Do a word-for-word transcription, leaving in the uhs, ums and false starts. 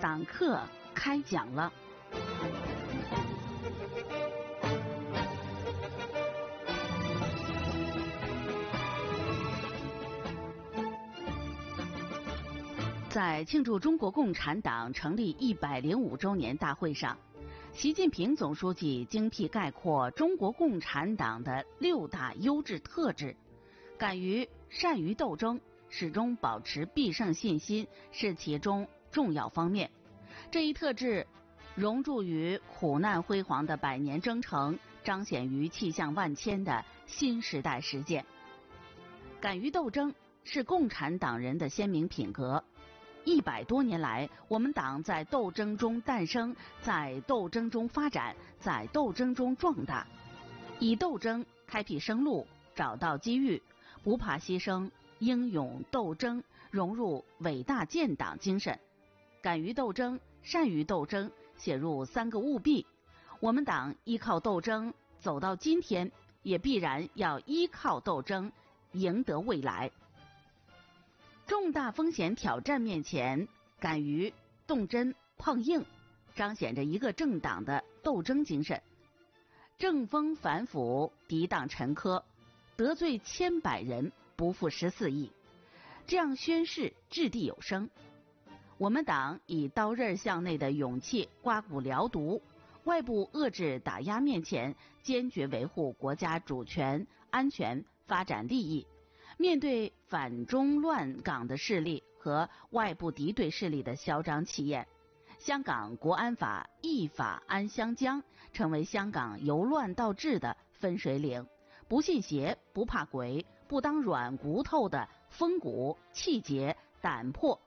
党课开讲了。在庆祝中国共产党成立一百零五周年大会上，习近平总书记精辟概括中国共产党的六大优质特质，敢于善于斗争，始终保持必胜信心是其中重要方面。这一特质融入于苦难辉煌的百年征程，彰显于气象万千的新时代实践。敢于斗争是共产党人的鲜明品格。一百多年来，我们党在斗争中诞生，在斗争中发展，在斗争中壮大，以斗争开辟生路，找到机遇，不怕牺牲，英勇斗争融入伟大建党精神。敢于斗争，善于斗争写入三个务必。我们党依靠斗争走到今天，也必然要依靠斗争赢得未来。重大风险挑战面前，敢于动真碰硬，彰显着一个政党的斗争精神。正风反腐，涤荡陈疴，得罪千百人，不负十四亿，这样宣誓掷地有声。我们党以刀刃向内的勇气刮骨疗毒，外部遏制打压面前，坚决维护国家主权、安全、发展利益。面对反中乱港的势力和外部敌对势力的嚣张气焰，香港国安法一法安香江，成为香港由乱到治的分水岭。不信邪，不怕鬼，不当软骨头的风骨、气节、胆魄